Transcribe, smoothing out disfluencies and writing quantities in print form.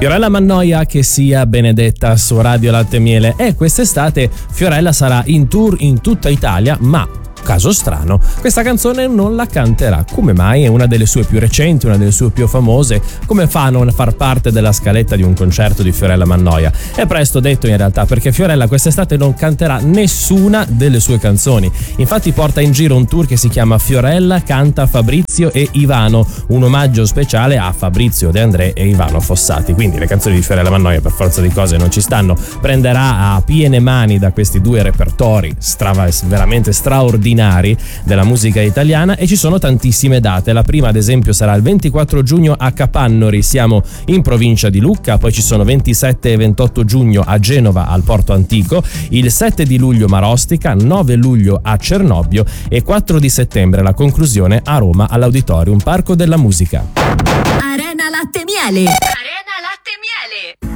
Fiorella Mannoia, che sia benedetta su Radio Latte e Miele. E quest'estate Fiorella sarà in tour in tutta Italia, ma caso strano, questa canzone non la canterà. Come mai? È una delle sue più recenti, una delle sue più famose. Come fa a non far parte della scaletta di un concerto di Fiorella Mannoia? È presto detto in realtà, perché Fiorella quest'estate non canterà nessuna delle sue canzoni. Infatti porta in giro un tour che si chiama Fiorella canta Fabrizio e Ivano, un omaggio speciale a Fabrizio De André e Ivano Fossati. Quindi le canzoni di Fiorella Mannoia per forza di cose non ci stanno. Prenderà a piene mani da questi due repertori veramente straordinari della musica italiana, e ci sono tantissime date. La prima ad esempio sarà il 24 giugno a Capannori, siamo in provincia di Lucca, poi ci sono 27 e 28 giugno a Genova al Porto Antico, il 7 di luglio Marostica, 9 luglio a Cernobbio e 4 di settembre la conclusione a Roma all'Auditorium Parco della Musica. Arena Latte e Miele. Arena Latte e Miele.